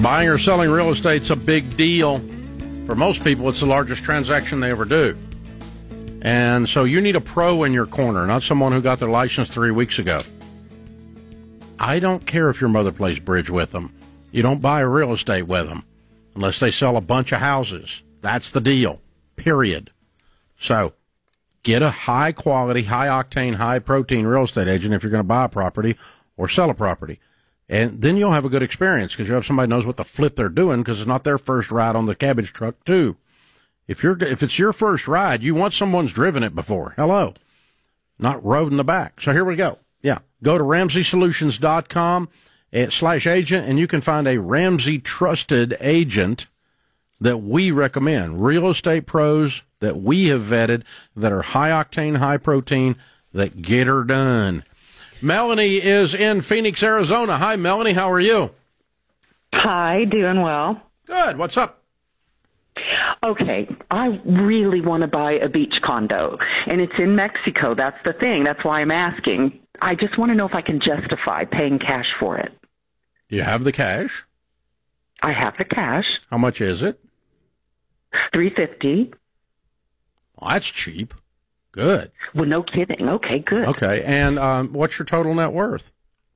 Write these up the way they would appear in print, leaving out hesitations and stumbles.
Buying or selling real estate's a big deal. For most people, it's the largest transaction they ever do. And so you need a pro in your corner, not someone who got their license 3 weeks ago. I don't care if your mother plays bridge with them. You don't buy real estate with them unless they sell a bunch of houses. That's the deal, period. So get a high-quality, high-octane, high-protein real estate agent if you're going to buy a property or sell a property. And then you'll have a good experience because you have somebody who knows what the flip they're doing because it's not their first ride on the cabbage truck, too. If it's your first ride, you want someone's driven it before. Hello. Not rode in the back. So here we go. Yeah. Go to RamseySolutions.com/agent, and you can find a Ramsey trusted agent that we recommend. Real estate pros that we have vetted that are high octane, high protein, that get her done. Melanie is in Phoenix, Arizona. Hi, Melanie. How are you? Hi, doing well. Good. What's up? Okay, I really want to buy a beach condo, and it's in Mexico. That's the thing. That's why I'm asking. I just want to know if I can justify paying cash for it. You have the cash? I have the cash. How much is it? $350. Well, that's cheap. Good. Well, no kidding. Okay, good. Okay, and what's your total net worth?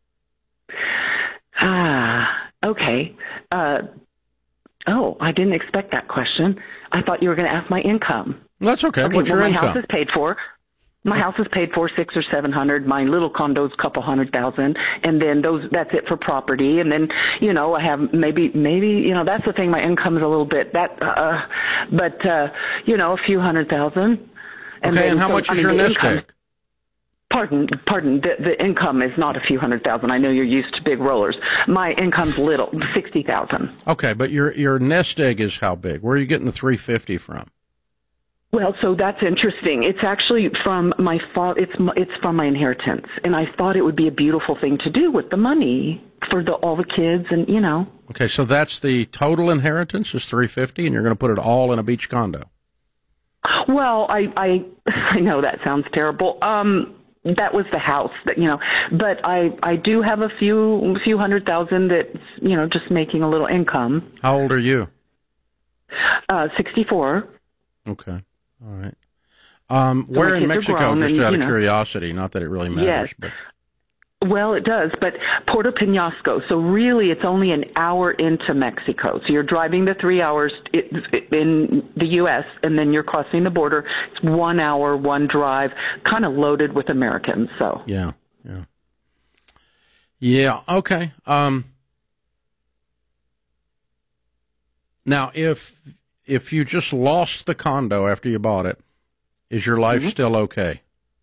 Okay. I didn't expect that question. I thought you were going to ask my income. That's okay. What's your my income? House is paid for. My house is paid for $600,000 or $700,000. My little condo's a couple $100,000, and then that's it for property. And then I have maybe that's the thing. My income is a little bit a few $100,000. Okay, and how much is your nest egg? Pardon. The income is not a few $100,000. I know you're used to big rollers. My income's little, $60,000. Okay, but your nest egg is how big? Where are you getting the $350 from? Well, so that's interesting. It's actually from my father. It's from my inheritance, and I thought it would be a beautiful thing to do with the money for all the kids, and Okay, so that's the total inheritance is $350, and you're going to put it all in a beach condo. Well, I know that sounds terrible. That was the house that, but I do have a few $100,000 that's, just making a little income. How old are you? 64. Okay. All right. Where in Mexico, just out of curiosity, not that it really matters. Yes. But... Well, it does, but Puerto Peñasco. So really, it's only an hour into Mexico. So you're driving the 3 hours in the U.S., and then you're crossing the border. It's 1 hour, one drive, kind of loaded with Americans. So yeah. Okay. Now, if you just lost the condo after you bought it, is your life still okay?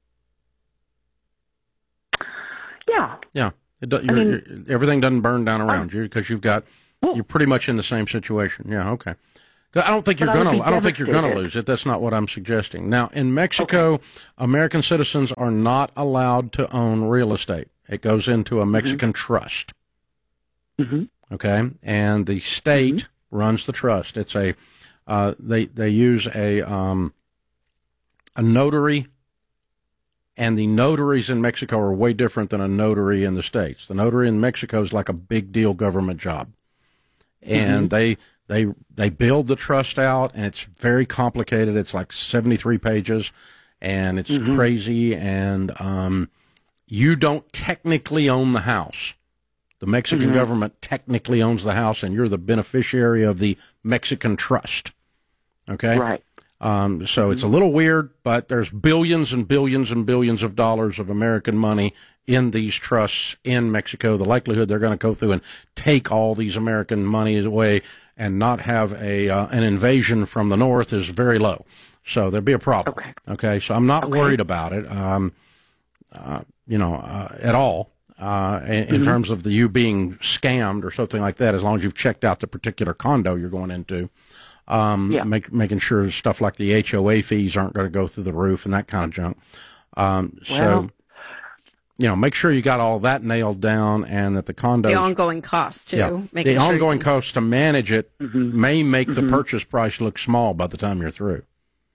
Yeah. Everything doesn't burn down around you because you're pretty much in the same situation. Yeah. Okay. I don't think you're gonna lose it. That's not what I'm suggesting. Now, in Mexico, American citizens are not allowed to own real estate. It goes into a Mexican trust. Okay, and the state runs the trust. It's they use a notary. And the notaries in Mexico are way different than a notary in the States. The notary in Mexico is like a big deal government job. And they build the trust out, and it's very complicated. It's like 73 pages, and it's crazy. And you don't technically own the house. The Mexican government technically owns the house, and you're the beneficiary of the Mexican trust. Okay? Right. So it's a little weird, but there's billions and billions and billions of dollars of American money in these trusts in Mexico. The likelihood they're going to go through and take all these American money away and not have an invasion from the north is very low. So there'd be a problem. Okay. So I'm not worried about it, at all. In terms of you being scammed or something like that, as long as you've checked out the particular condo you're going into. Making sure stuff like the HOA fees aren't going to go through the roof and that kind of junk. So, make sure you got all that nailed down and that the condo... The ongoing costs, too. Yeah, the ongoing costs to manage it may make the purchase price look small by the time you're through.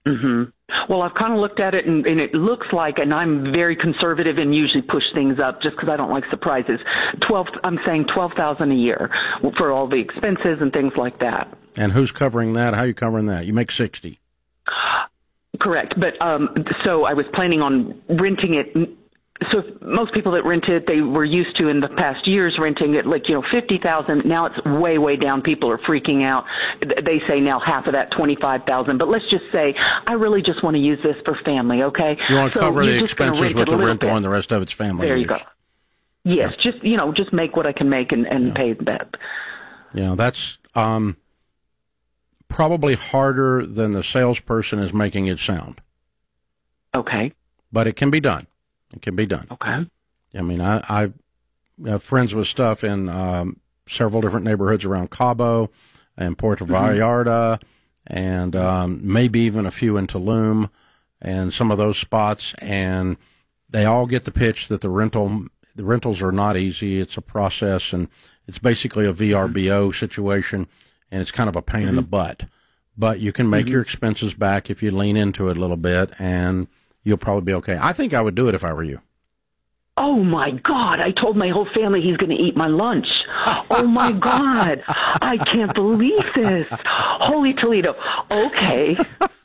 Mm-hmm. Well, I've kind of looked at it, and it looks like, and I'm very conservative and usually push things up just because I don't like surprises. I'm saying $12,000 a year for all the expenses and things like that. And who's covering that? How are you covering that? You make $60,000. Correct, but so I was planning on renting it. So most people that rent it, they were used to in the past years renting it like, $50,000. Now it's way, way down. People are freaking out. They say now half of that, $25,000. But let's just say I really just want to use this for family, okay? You want to cover the expenses with the rental and the rest of it's family There use. you go. Yes, yeah. just make what I can make and pay that. Yeah, that's probably harder than the salesperson is making it sound. Okay. But it can be done. It can be done. Okay. I mean, I have friends with stuff in several different neighborhoods around Cabo and Puerto Vallarta, and maybe even a few in Tulum and some of those spots. And they all get the pitch that the rentals are not easy. It's a process, and it's basically a VRBO situation, and it's kind of a pain in the butt. But you can make your expenses back if you lean into it a little bit, and you'll probably be okay. I think I would do it if I were you. Oh, my God. I told my whole family he's going to eat my lunch. Oh, my God. I can't believe this. Holy Toledo. Okay.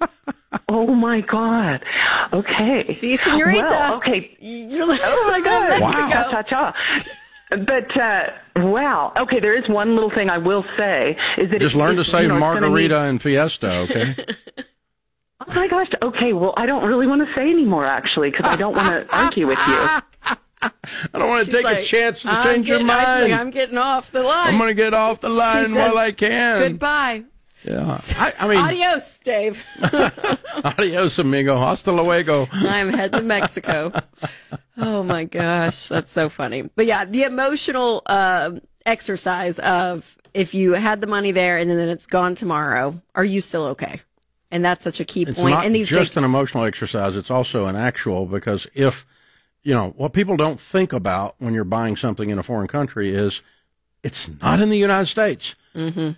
Oh, my God. Okay. See, senorita. Well, okay. You're like, oh, my God. Wow. Cha-cha-cha. But, wow. Okay, there is one little thing I will say. Is that Just learn to say margarita and fiesta, okay? Oh, my gosh. Okay, well, I don't really want to say anymore, actually, because I don't want to argue with you. I don't want to take a chance and change your mind. I'm getting off the line. I'm going to get off the line while I can. Goodbye. Yeah. I mean, adios, Dave. Adios, amigo. Hasta luego. I'm heading to Mexico. Oh, my gosh. That's so funny. But, yeah, the emotional exercise of if you had the money there and then it's gone tomorrow, are you still okay? And that's such a key point. It's not just an emotional exercise. It's also an actual, because if, what people don't think about when you're buying something in a foreign country is it's not in the United States. Mm-hmm.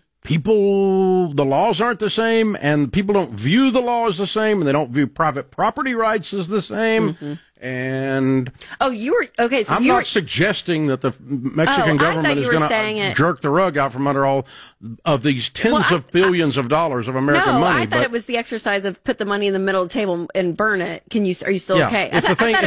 The laws aren't the same, and people don't view the law as the same, and they don't view private property rights as the same. Mm-hmm. And so I'm not suggesting that the Mexican government is going to jerk the rug out from under all of these tens of billions of dollars of American money. I thought it was the exercise of put the money in the middle of the table and burn it. Are you still okay? If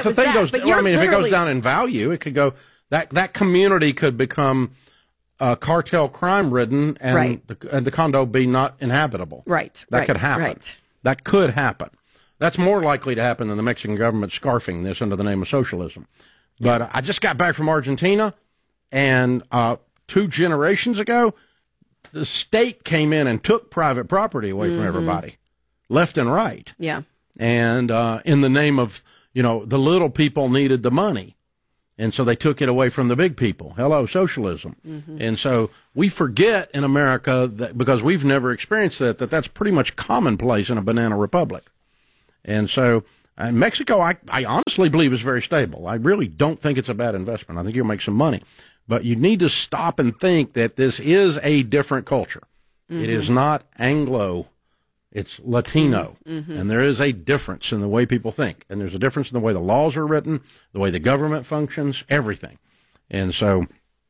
it goes down in value, it could go that community could become cartel crime ridden, and the condo be not inhabitable. Right. That could happen. Right. That could happen. That's more likely to happen than the Mexican government scarfing this under the name of socialism. But I just got back from Argentina, and 2 generations ago, the state came in and took private property away from everybody, left and right. Yeah. And in the name of, the little people needed the money. And so they took it away from the big people. Hello, socialism. Mm-hmm. And so we forget in America, that because we've never experienced that's pretty much commonplace in a banana republic. And so Mexico, I honestly believe is very stable. I really don't think it's a bad investment. I think you'll make some money. But you need to stop and think that this is a different culture. Mm-hmm. It is not Anglo. It's Latino. Mm-hmm. And there is a difference in the way people think. And there's a difference in the way the laws are written, the way the government functions, everything. And so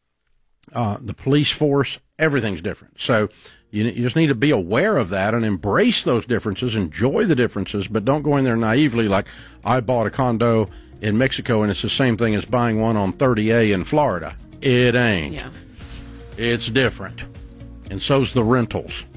the police force, everything's different. So you just need to be aware of that and embrace those differences, enjoy the differences, but don't go in there naively like, I bought a condo in Mexico and it's the same thing as buying one on 30A in Florida. It ain't. Yeah. It's different. And so's the rentals.